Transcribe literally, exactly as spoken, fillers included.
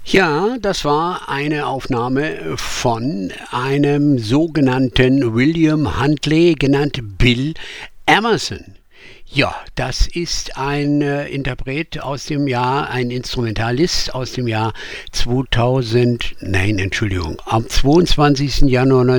Ja, das war eine Aufnahme von einem sogenannten William Huntley, genannt Bill Emerson. Ja, das ist ein äh, Interpret aus dem Jahr, ein Instrumentalist aus dem Jahr zweitausend, nein, Entschuldigung, am zweiundzwanzigsten Januar